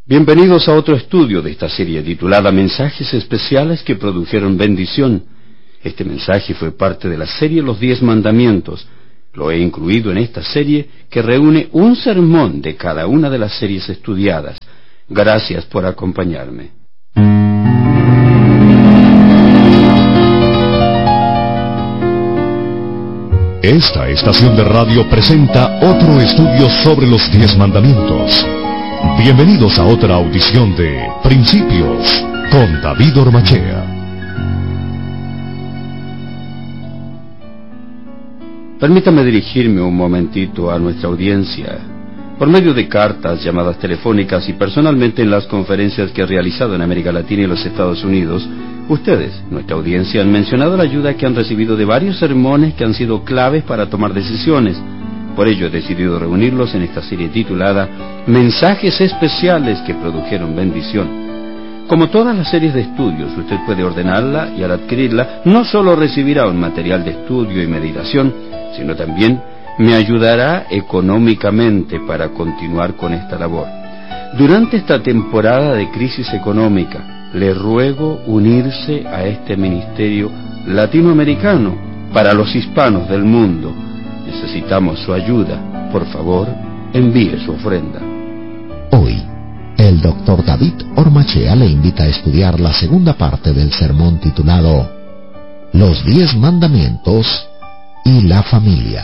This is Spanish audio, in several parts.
Bienvenidos a otro estudio de esta serie titulada Mensajes Especiales que Produjeron Bendición. Este mensaje fue parte de la serie Los 10 Mandamientos. Lo he incluido en esta serie que reúne un sermón de cada una de las series estudiadas. Gracias por acompañarme. Esta estación de radio presenta otro estudio sobre los 10 mandamientos. Bienvenidos a otra audición de Principios con David Ormachea. Permítame dirigirme un momentito a nuestra audiencia. Por medio de cartas, llamadas telefónicas y personalmente en las conferencias que he realizado en América Latina y los Estados Unidos, ustedes, nuestra audiencia, han mencionado la ayuda que han recibido de varios sermones que han sido claves para tomar decisiones. Por ello he decidido reunirlos en esta serie titulada Mensajes Especiales que Produjeron Bendición. Como todas las series de estudios, usted puede ordenarla y al adquirirla no solo recibirá un material de estudio y meditación, sino también me ayudará económicamente para continuar con esta labor. Durante esta temporada de crisis económica, le ruego unirse a este ministerio latinoamericano para los hispanos del mundo. Necesitamos su ayuda. Por favor, envíe su ofrenda. Hoy, el Dr. David Ormachea le invita a estudiar la segunda parte del sermón titulado Los 10 Mandamientos y la Familia.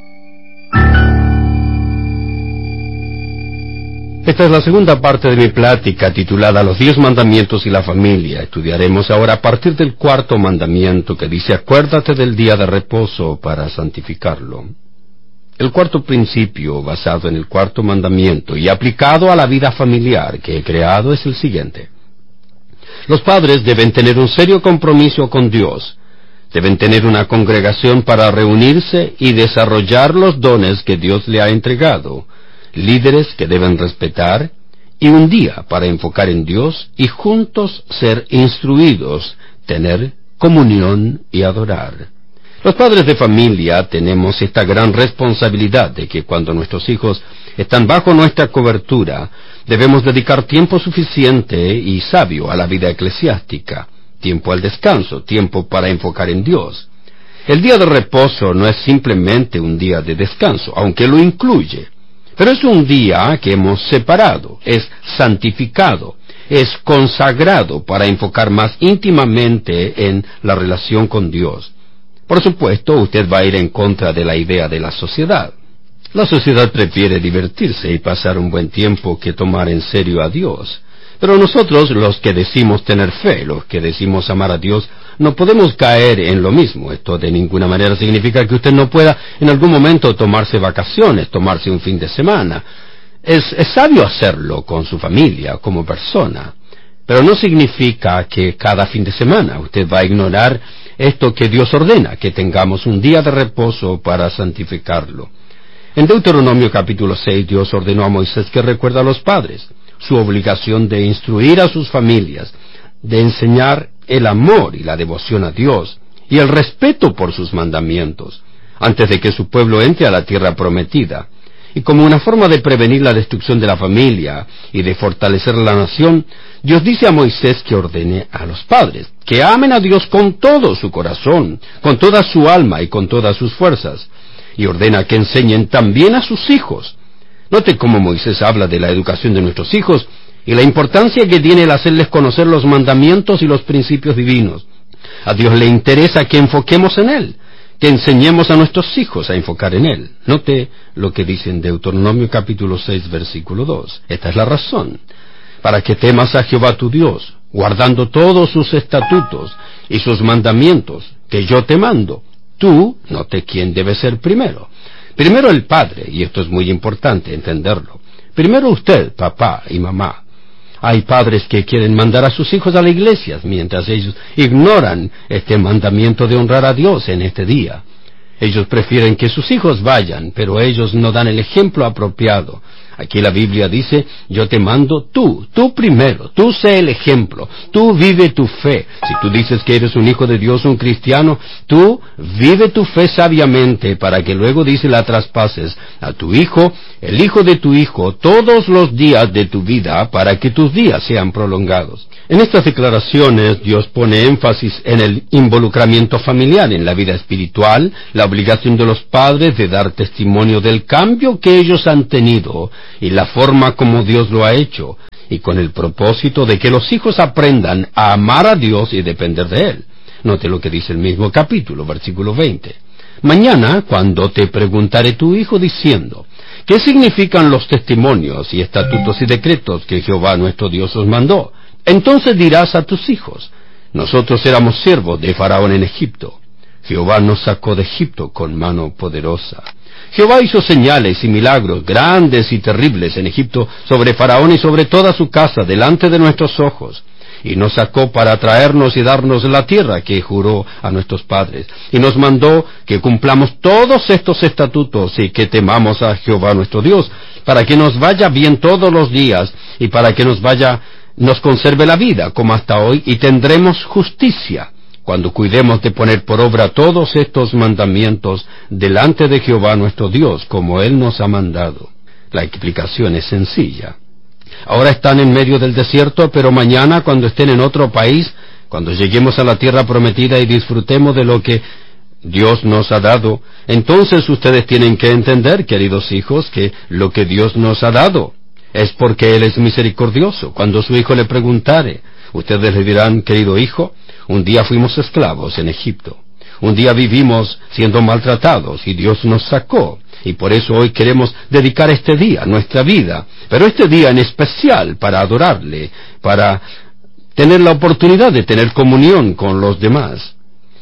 Esta es la segunda parte de mi plática titulada Los 10 Mandamientos y la Familia. Estudiaremos ahora a partir del cuarto mandamiento que dice: acuérdate del día de reposo para santificarlo. El cuarto principio basado en el cuarto mandamiento y aplicado a la vida familiar que he creado es el siguiente. Los padres deben tener un serio compromiso con Dios. Deben tener una congregación para reunirse y desarrollar los dones que Dios le ha entregado, líderes que deben respetar, y un día para enfocar en Dios y juntos ser instruidos, tener comunión y adorar. Los padres de familia tenemos esta gran responsabilidad de que cuando nuestros hijos están bajo nuestra cobertura, debemos dedicar tiempo suficiente y sabio a la vida eclesiástica, tiempo al descanso, tiempo para enfocar en Dios. El día de reposo no es simplemente un día de descanso, aunque lo incluye, pero es un día que hemos separado, es santificado, es consagrado para enfocar más íntimamente en la relación con Dios. Por supuesto, usted va a ir en contra de la idea de la sociedad. La sociedad prefiere divertirse y pasar un buen tiempo que tomar en serio a Dios. Pero nosotros, los que decimos tener fe, los que decimos amar a Dios, no podemos caer en lo mismo. Esto de ninguna manera significa que usted no pueda en algún momento tomarse vacaciones, tomarse un fin de semana. Es sabio hacerlo con su familia, como persona. Pero no significa que cada fin de semana usted va a ignorar esto que Dios ordena, que tengamos un día de reposo para santificarlo. En Deuteronomio capítulo 6, Dios ordenó a Moisés que recuerde a los padres su obligación de instruir a sus familias, de enseñar el amor y la devoción a Dios, y el respeto por sus mandamientos, antes de que su pueblo entre a la tierra prometida. Y como una forma de prevenir la destrucción de la familia y de fortalecer la nación, Dios dice a Moisés que ordene a los padres que amen a Dios con todo su corazón, con toda su alma y con todas sus fuerzas, y ordena que enseñen también a sus hijos. Note cómo Moisés habla de la educación de nuestros hijos y la importancia que tiene el hacerles conocer los mandamientos y los principios divinos. A Dios le interesa que enfoquemos en Él, que enseñemos a nuestros hijos a enfocar en Él. Note lo que dice en Deuteronomio capítulo 6, versículo 2. Esta es la razón: para que temas a Jehová tu Dios, guardando todos sus estatutos y sus mandamientos, que yo te mando. Tú, note quién debe ser primero. Primero el padre, y esto es muy importante entenderlo. Primero usted, papá y mamá. Hay padres que quieren mandar a sus hijos a la iglesia, mientras ellos ignoran este mandamiento de honrar a Dios en este día. Ellos prefieren que sus hijos vayan, pero ellos no dan el ejemplo apropiado. Aquí la Biblia dice, yo te mando tú primero, tú sé el ejemplo, tú vive tu fe. Si tú dices que eres un hijo de Dios, un cristiano, tú vive tu fe sabiamente para que luego, dice, la traspases a tu hijo, el hijo de tu hijo, todos los días de tu vida, para que tus días sean prolongados. En estas declaraciones Dios pone énfasis en el involucramiento familiar, en la vida espiritual, la obligación de los padres de dar testimonio del cambio que ellos han tenido y la forma como Dios lo ha hecho, y con el propósito de que los hijos aprendan a amar a Dios y depender de Él. Note lo que dice el mismo capítulo, versículo 20. Mañana, cuando te preguntare tu hijo diciendo, ¿qué significan los testimonios y estatutos y decretos que Jehová nuestro Dios os mandó? Entonces dirás a tus hijos, nosotros éramos siervos de Faraón en Egipto. Jehová nos sacó de Egipto con mano poderosa. Jehová hizo señales y milagros grandes y terribles en Egipto sobre Faraón y sobre toda su casa delante de nuestros ojos. Y nos sacó para traernos y darnos la tierra que juró a nuestros padres. Y nos mandó que cumplamos todos estos estatutos y que temamos a Jehová nuestro Dios, para que nos vaya bien todos los días y para que nos conserve la vida como hasta hoy, y tendremos justicia cuando cuidemos de poner por obra todos estos mandamientos delante de Jehová nuestro Dios, como Él nos ha mandado. La explicación es sencilla. Ahora están en medio del desierto, pero mañana, cuando estén en otro país, cuando lleguemos a la tierra prometida y disfrutemos de lo que Dios nos ha dado, entonces ustedes tienen que entender, queridos hijos, que lo que Dios nos ha dado es porque Él es misericordioso. Cuando su hijo le preguntare, ustedes le dirán, querido hijo, un día fuimos esclavos en Egipto. Un día vivimos siendo maltratados y Dios nos sacó. Y por eso hoy queremos dedicar este día, nuestra vida, pero este día en especial para adorarle, para tener la oportunidad de tener comunión con los demás.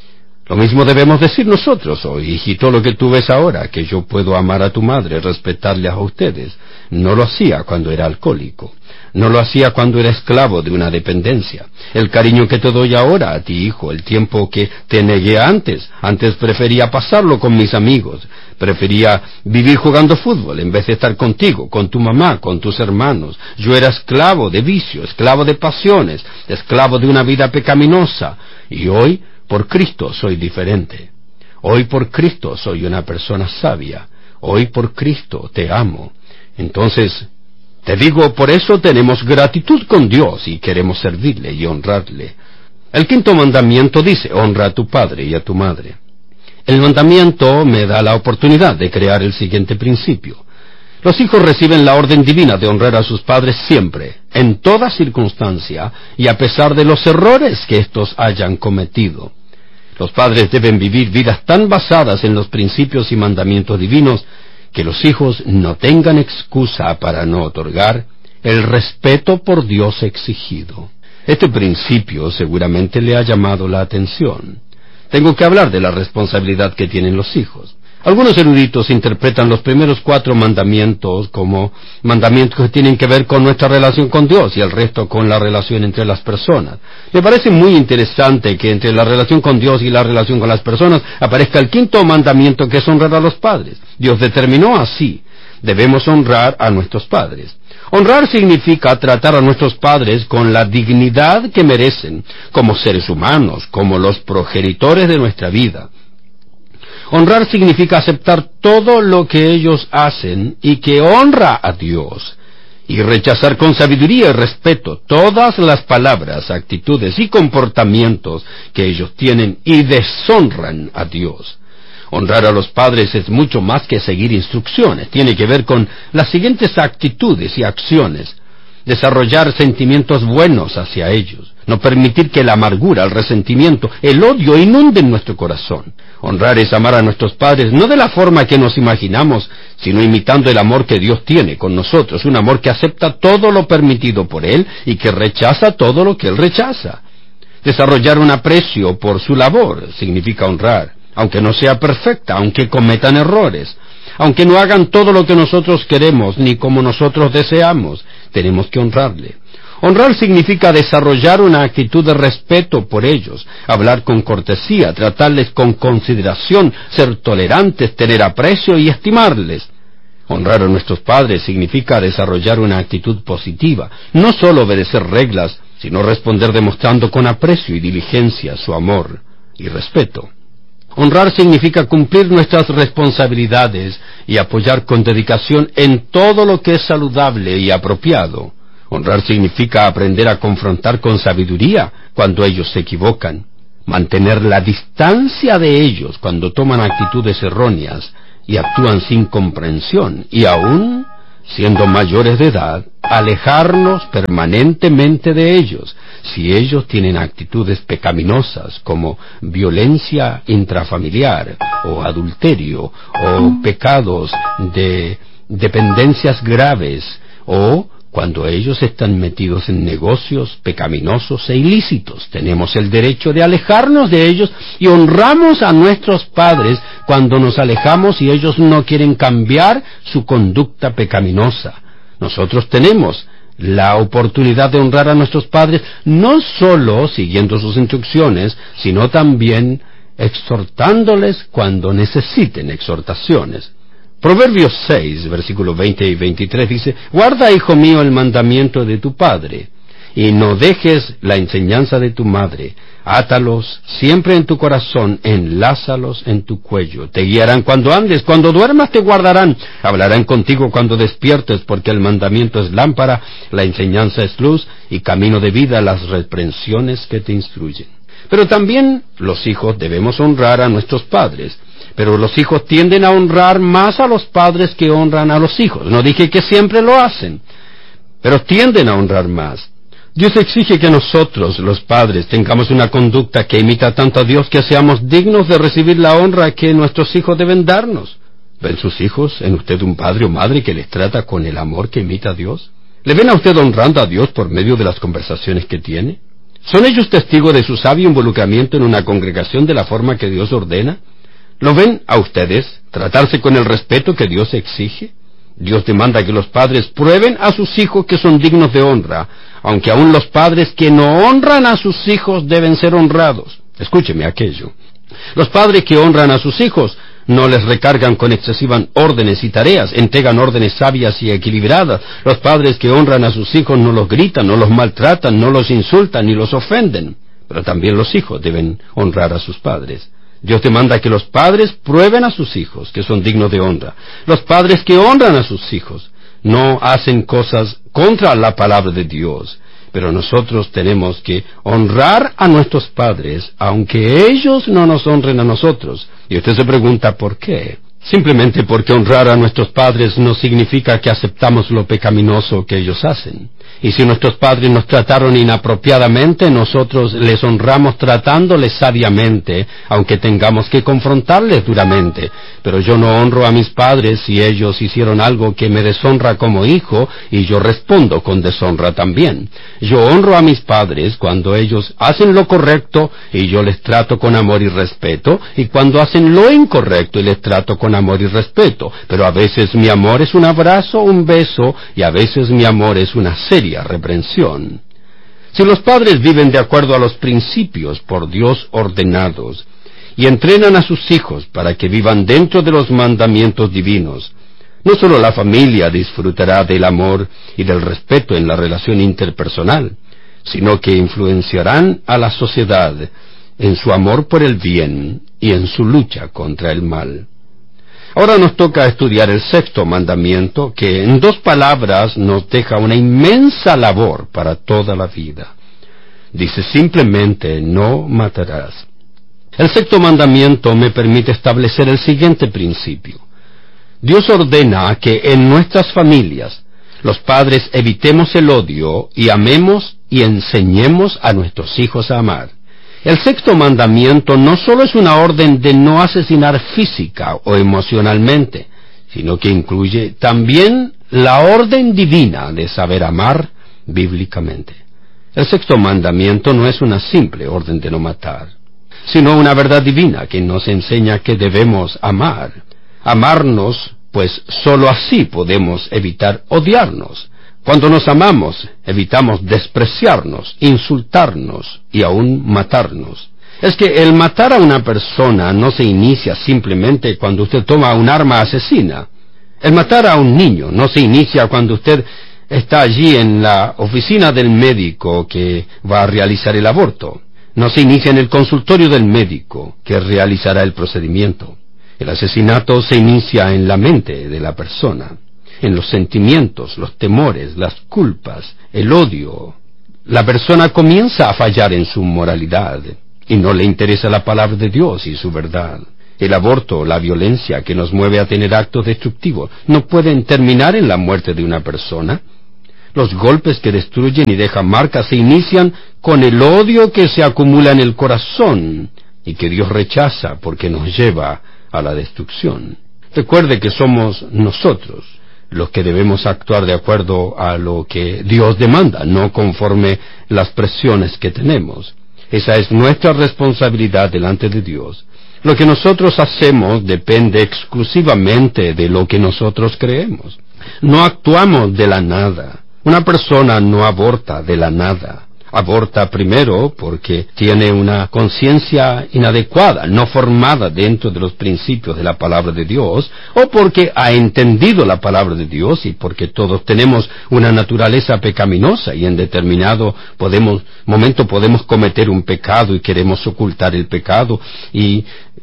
Lo mismo debemos decir nosotros hoy, hijito, lo que tú ves ahora, que yo puedo amar a tu madre, respetarle a ustedes. No lo hacía cuando era alcohólico, no lo hacía cuando era esclavo de una dependencia. El cariño que te doy ahora a ti, hijo, el tiempo que te negué antes prefería pasarlo con mis amigos, prefería vivir jugando fútbol en vez de estar contigo, con tu mamá, con tus hermanos. Yo era esclavo de vicio, esclavo de pasiones, esclavo de una vida pecaminosa, y hoy, por Cristo soy diferente. Hoy por Cristo soy una persona sabia. Hoy por Cristo te amo. Entonces, te digo, por eso tenemos gratitud con Dios y queremos servirle y honrarle. El quinto mandamiento dice, honra a tu padre y a tu madre. El mandamiento me da la oportunidad de crear el siguiente principio. Los hijos reciben la orden divina de honrar a sus padres siempre, en toda circunstancia, y a pesar de los errores que éstos hayan cometido. Los padres deben vivir vidas tan basadas en los principios y mandamientos divinos que los hijos no tengan excusa para no otorgar el respeto por Dios exigido. Este principio seguramente le ha llamado la atención. Tengo que hablar de la responsabilidad que tienen los hijos. Algunos eruditos interpretan los primeros 4 mandamientos como mandamientos que tienen que ver con nuestra relación con Dios y el resto con la relación entre las personas. Me parece muy interesante que entre la relación con Dios y la relación con las personas aparezca el quinto mandamiento, que es honrar a los padres. Dios determinó así: debemos honrar a nuestros padres. Honrar significa tratar a nuestros padres con la dignidad que merecen, como seres humanos, como los progenitores de nuestra vida. Honrar significa aceptar todo lo que ellos hacen y que honra a Dios, y rechazar con sabiduría y respeto todas las palabras, actitudes y comportamientos que ellos tienen y deshonran a Dios. Honrar a los padres es mucho más que seguir instrucciones. Tiene que ver con las siguientes actitudes y acciones: desarrollar sentimientos buenos hacia ellos, no permitir que la amargura, el resentimiento, el odio inunden nuestro corazón. Honrar es amar a nuestros padres no de la forma que nos imaginamos, sino imitando el amor que Dios tiene con nosotros, un amor que acepta todo lo permitido por Él y que rechaza todo lo que Él rechaza. Desarrollar un aprecio por su labor significa honrar, aunque no sea perfecta, aunque cometan errores, aunque no hagan todo lo que nosotros queremos ni como nosotros deseamos, tenemos que honrarle. Honrar significa desarrollar una actitud de respeto por ellos, hablar con cortesía, tratarles con consideración, ser tolerantes, tener aprecio y estimarles. Honrar a nuestros padres significa desarrollar una actitud positiva, no solo obedecer reglas, sino responder demostrando con aprecio y diligencia su amor y respeto. Honrar significa cumplir nuestras responsabilidades y apoyar con dedicación en todo lo que es saludable y apropiado. Honrar significa aprender a confrontar con sabiduría cuando ellos se equivocan, mantener la distancia de ellos cuando toman actitudes erróneas y actúan sin comprensión, y aún, siendo mayores de edad, alejarnos permanentemente de ellos si ellos tienen actitudes pecaminosas como violencia intrafamiliar o adulterio o pecados de dependencias graves, o cuando ellos están metidos en negocios pecaminosos e ilícitos. Tenemos el derecho de alejarnos de ellos y honramos a nuestros padres cuando nos alejamos y ellos no quieren cambiar su conducta pecaminosa. Nosotros tenemos la oportunidad de honrar a nuestros padres no solo siguiendo sus instrucciones, sino también exhortándoles cuando necesiten exhortaciones. Proverbios 6, versículos 20 y 23 dice: guarda, hijo mío, el mandamiento de tu padre, y no dejes la enseñanza de tu madre. Átalos siempre en tu corazón, enlázalos en tu cuello. Te guiarán cuando andes, cuando duermas te guardarán. Hablarán contigo cuando despiertes, porque el mandamiento es lámpara, la enseñanza es luz, y camino de vida las reprensiones que te instruyen. Pero también los hijos debemos honrar a nuestros padres. Pero los hijos tienden a honrar más a los padres que honran a los hijos. No dije que siempre lo hacen, pero tienden a honrar más. Dios exige que nosotros, los padres, tengamos una conducta que imita tanto a Dios que seamos dignos de recibir la honra que nuestros hijos deben darnos. ¿Ven sus hijos en usted un padre o madre que les trata con el amor que imita a Dios? ¿Le ven a usted honrando a Dios por medio de las conversaciones que tiene? ¿Son ellos testigos de su sabio involucramiento en una congregación de la forma que Dios ordena? ¿Lo ven a ustedes tratarse con el respeto que Dios exige? Dios demanda que los padres prueben a sus hijos que son dignos de honra, aunque aún los padres que no honran a sus hijos deben ser honrados. Escúcheme aquello. Los padres que honran a sus hijos no les recargan con excesivas órdenes y tareas, entregan órdenes sabias y equilibradas. Los padres que honran a sus hijos no los gritan, no los maltratan, no los insultan ni los ofenden. Pero también los hijos deben honrar a sus padres. Dios demanda que los padres prueben a sus hijos, que son dignos de honra. Los padres que honran a sus hijos no hacen cosas contra la palabra de Dios, pero nosotros tenemos que honrar a nuestros padres, aunque ellos no nos honren a nosotros. Y usted se pregunta, ¿por qué? Simplemente porque honrar a nuestros padres no significa que aceptamos lo pecaminoso que ellos hacen. Y si nuestros padres nos trataron inapropiadamente, nosotros les honramos tratándoles sabiamente, aunque tengamos que confrontarles duramente. Pero yo no honro a mis padres si ellos hicieron algo que me deshonra como hijo, y yo respondo con deshonra también. Yo honro a mis padres cuando ellos hacen lo correcto y yo les trato con amor y respeto, y cuando hacen lo incorrecto y les trato con amor y respeto. Pero a veces mi amor es un abrazo, un beso, y a veces mi amor es una seria reprensión. Si los padres viven de acuerdo a los principios por Dios ordenados y entrenan a sus hijos para que vivan dentro de los mandamientos divinos, no solo la familia disfrutará del amor y del respeto en la relación interpersonal, sino que influenciarán a la sociedad en su amor por el bien y en su lucha contra el mal. Ahora nos toca estudiar el sexto mandamiento, que en 2 palabras nos deja una inmensa labor para toda la vida. Dice simplemente: no matarás. El sexto mandamiento me permite establecer el siguiente principio. Dios ordena que en nuestras familias los padres evitemos el odio y amemos y enseñemos a nuestros hijos a amar. El sexto mandamiento no solo es una orden de no asesinar física o emocionalmente, sino que incluye también la orden divina de saber amar bíblicamente. El sexto mandamiento no es una simple orden de no matar, sino una verdad divina que nos enseña que debemos amar. Amarnos, pues sólo así podemos evitar odiarnos. Cuando nos amamos, evitamos despreciarnos, insultarnos y aún matarnos. Es que el matar a una persona no se inicia simplemente cuando usted toma un arma asesina. El matar a un niño no se inicia cuando usted está allí en la oficina del médico que va a realizar el aborto. No se inicia en el consultorio del médico que realizará el procedimiento. El asesinato se inicia en la mente de la persona, en los sentimientos, los temores, las culpas, el odio. La persona comienza a fallar en su moralidad y no le interesa la palabra de Dios y su verdad. El aborto, la violencia que nos mueve a tener actos destructivos, no pueden terminar en la muerte de una persona. Los golpes que destruyen y dejan marcas se inician con el odio que se acumula en el corazón y que Dios rechaza porque nos lleva a la destrucción. Recuerde que somos nosotros los que debemos actuar de acuerdo a lo que Dios demanda, no conforme las presiones que tenemos. Esa es nuestra responsabilidad delante de Dios. Lo que nosotros hacemos depende exclusivamente de lo que nosotros creemos. No actuamos de la nada. Una persona no aborta de la nada. Aborta primero porque tiene una conciencia inadecuada, no formada dentro de los principios de la palabra de Dios, o porque ha entendido la palabra de Dios y porque todos tenemos una naturaleza pecaminosa y en determinado momento podemos cometer un pecado y queremos ocultar el pecado y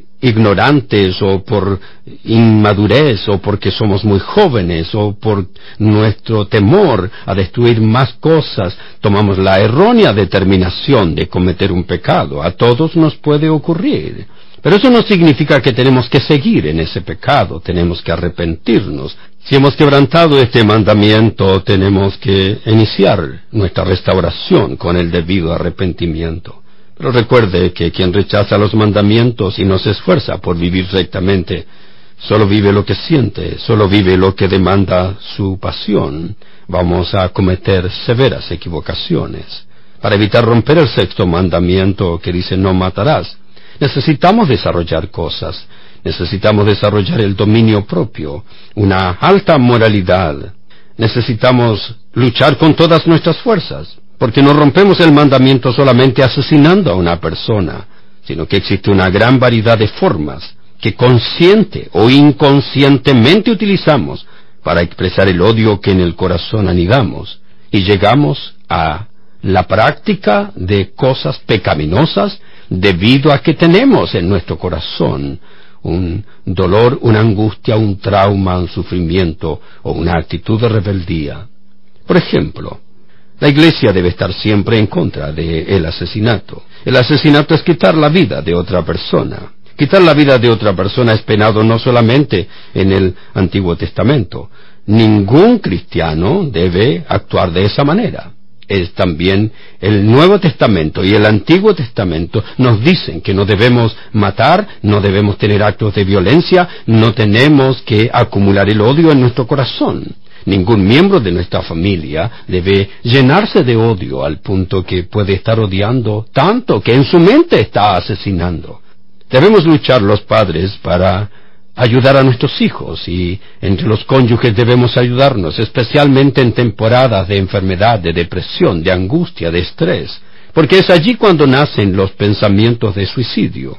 ignorantes o por inmadurez o porque somos muy jóvenes o por nuestro temor a destruir más cosas, tomamos la errónea determinación de cometer un pecado. A todos nos puede ocurrir. Pero eso no significa que tenemos que seguir en ese pecado, tenemos que arrepentirnos. Si hemos quebrantado este mandamiento, tenemos que iniciar nuestra restauración con el debido arrepentimiento. Pero recuerde que quien rechaza los mandamientos y no se esfuerza por vivir rectamente, solo vive lo que siente, solo vive lo que demanda su pasión. Vamos a cometer severas equivocaciones. Para evitar romper el sexto mandamiento que dice no matarás, necesitamos desarrollar cosas, necesitamos desarrollar el dominio propio, una alta moralidad. Necesitamos luchar con todas nuestras fuerzas. Porque no rompemos el mandamiento solamente asesinando a una persona, sino que existe una gran variedad de formas que consciente o inconscientemente utilizamos para expresar el odio que en el corazón anidamos, y llegamos a la práctica de cosas pecaminosas debido a que tenemos en nuestro corazón un dolor, una angustia, un trauma, un sufrimiento o una actitud de rebeldía. Por ejemplo, la Iglesia debe estar siempre en contra del asesinato. El asesinato es quitar la vida de otra persona. Quitar la vida de otra persona es penado no solamente en el Antiguo Testamento. Ningún cristiano debe actuar de esa manera. Es también el Nuevo Testamento y el Antiguo Testamento nos dicen que no debemos matar, no debemos tener actos de violencia, no tenemos que acumular el odio en nuestro corazón. Ningún miembro de nuestra familia debe llenarse de odio al punto que puede estar odiando tanto que en su mente está asesinando. Debemos luchar los padres para ayudar a nuestros hijos y entre los cónyuges debemos ayudarnos, especialmente en temporadas de enfermedad, de depresión, de angustia, de estrés, porque es allí cuando nacen los pensamientos de suicidio.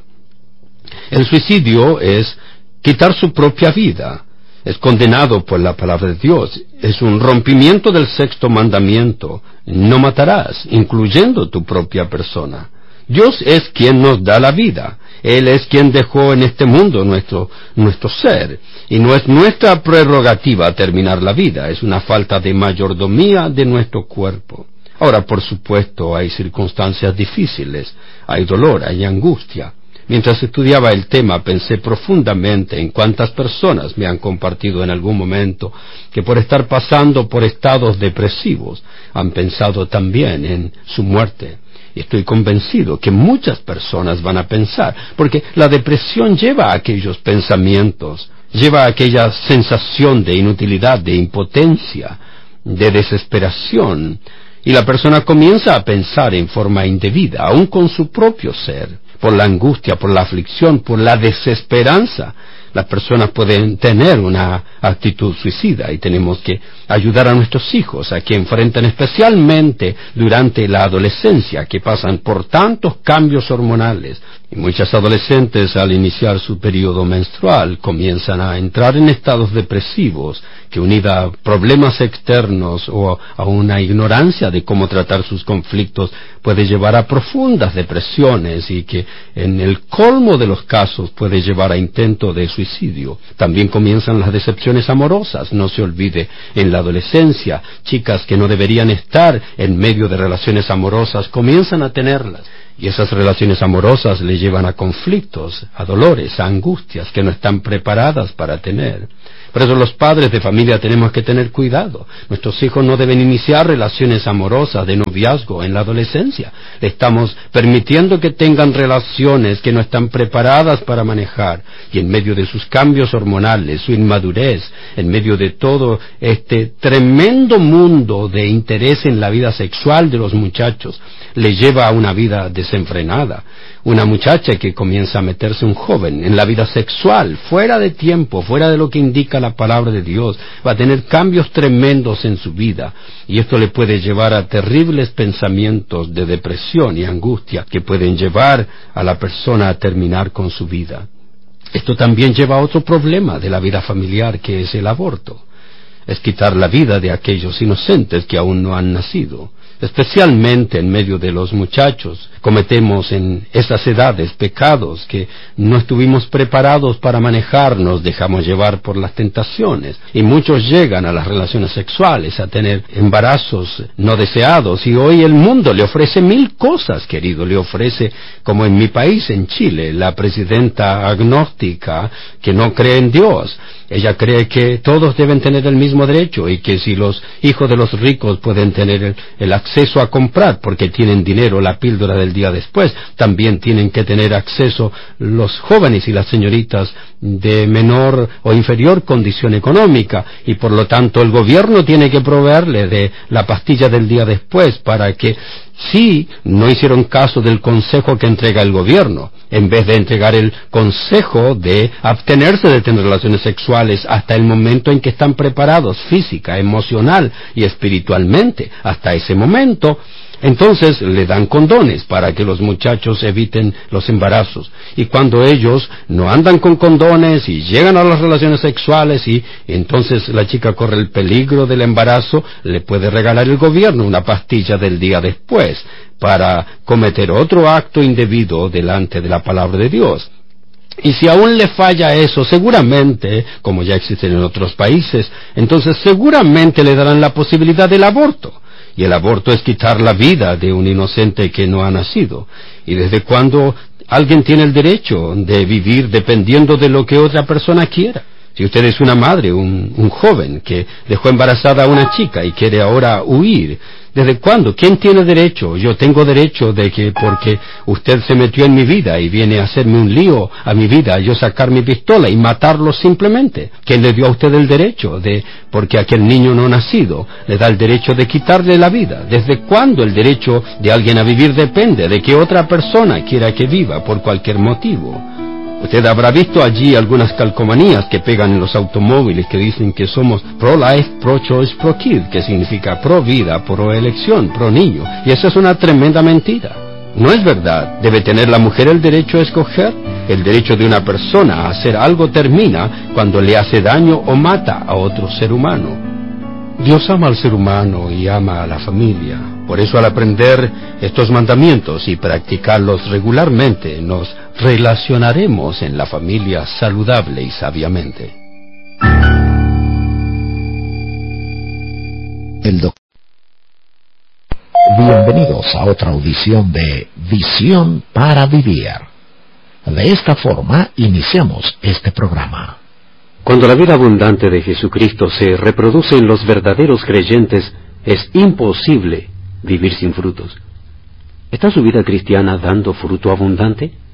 El suicidio es quitar su propia vida. Es condenado por la palabra de Dios. Es un rompimiento del sexto mandamiento. No matarás, incluyendo tu propia persona. Dios es quien nos da la vida. Él es quien dejó en este mundo nuestro ser. Y no es nuestra prerrogativa terminar la vida. Es una falta de mayordomía de nuestro cuerpo. Ahora, por supuesto, hay circunstancias difíciles. Hay dolor, hay angustia. Mientras estudiaba el tema pensé profundamente en cuántas personas me han compartido en algún momento que por estar pasando por estados depresivos han pensado también en su muerte. Y estoy convencido que muchas personas van a pensar, porque la depresión lleva a aquellos pensamientos, lleva a aquella sensación de inutilidad, de impotencia, de desesperación, y la persona comienza a pensar en forma indebida, aún con su propio ser. por la angustia, por la aflicción, por la desesperanza, las personas pueden tener una actitud suicida, y tenemos que ayudar a nuestros hijos a que enfrenten, especialmente durante la adolescencia, que pasan por tantos cambios hormonales. Y muchas adolescentes, al iniciar su periodo menstrual, comienzan a entrar en estados depresivos que, unida a problemas externos o a una ignorancia de cómo tratar sus conflictos, puede llevar a profundas depresiones, y que en el colmo de los casos puede llevar a intento de suicidio. También comienzan las decepciones amorosas. No se olvide, en la adolescencia, chicas que no deberían estar en medio de relaciones amorosas comienzan a tenerlas. Y esas relaciones amorosas le llevan a conflictos, a dolores, a angustias que no están preparadas para tener. Por eso los padres de familia tenemos que tener cuidado. Nuestros hijos no deben iniciar relaciones amorosas de noviazgo en la adolescencia. Le estamos permitiendo que tengan relaciones que no están preparadas para manejar. Y en medio de sus cambios hormonales, su inmadurez, en medio de todo este tremendo mundo de interés en la vida sexual de los muchachos, le lleva a una vida desenfrenada. Una muchacha que comienza a meterse, un joven, en la vida sexual, fuera de tiempo, fuera de lo que indica la palabra de Dios, va a tener cambios tremendos en su vida, y esto le puede llevar a terribles pensamientos de depresión y angustia que pueden llevar a la persona a terminar con su vida. Esto también lleva a otro problema de la vida familiar, que es el aborto. Es quitar la vida de aquellos inocentes que aún no han nacido. Especialmente en medio de los muchachos, cometemos en esas edades pecados que no estuvimos preparados para manejar, nos dejamos llevar por las tentaciones, y muchos llegan a las relaciones sexuales a tener embarazos no deseados, y hoy el mundo le ofrece mil cosas, querido. Le ofrece, como en mi país, en Chile, la presidenta agnóstica que no cree en Dios. Ella cree que todos deben tener el mismo derecho, y que si los hijos de los ricos pueden tener el acceso a comprar, porque tienen dinero, la píldora del día después, también tienen que tener acceso los jóvenes y las señoritas de menor o inferior condición económica, y por lo tanto el gobierno tiene que proveerle de la pastilla del día después, para que, si no hicieron caso del consejo que entrega el gobierno, en vez de entregar el consejo de abstenerse de tener relaciones sexuales hasta el momento en que están preparados física, emocional y espiritualmente, hasta ese momento, entonces le dan condones para que los muchachos eviten los embarazos. Y cuando ellos no andan con condones y llegan a las relaciones sexuales, y entonces la chica corre el peligro del embarazo, le puede regalar el gobierno una pastilla del día después para cometer otro acto indebido delante de la palabra de Dios. Y si aún le falla eso, seguramente, como ya existen en otros países, entonces seguramente le darán la posibilidad del aborto. Y el aborto es quitar la vida de un inocente que no ha nacido. ¿Y desde cuándo alguien tiene el derecho de vivir dependiendo de lo que otra persona quiera? Si usted es una madre, un joven que dejó embarazada a una chica y quiere ahora huir, ¿desde cuándo? ¿Quién tiene derecho? Yo tengo derecho de que, porque usted se metió en mi vida y viene a hacerme un lío a mi vida, yo sacar mi pistola y matarlo simplemente. ¿Quién le dio a usted el derecho de, porque aquel niño no nacido, le da el derecho de quitarle la vida? ¿Desde cuándo el derecho de alguien a vivir depende de que otra persona quiera que viva por cualquier motivo? Usted habrá visto allí algunas calcomanías que pegan en los automóviles que dicen que somos pro-life, pro-choice, pro-kid, que significa pro-vida, pro-elección, pro-niño. Y eso es una tremenda mentira. No es verdad. ¿Debe tener la mujer el derecho a escoger? El derecho de una persona a hacer algo termina cuando le hace daño o mata a otro ser humano. Dios ama al ser humano y ama a la familia. Por eso, al aprender estos mandamientos y practicarlos regularmente, nos relacionaremos en la familia saludable y sabiamente. Bienvenidos a otra audición de Visión para Vivir. De esta forma iniciamos este programa. Cuando la vida abundante de Jesucristo se reproduce en los verdaderos creyentes, es imposible vivir sin frutos. ¿Está su vida cristiana dando fruto abundante?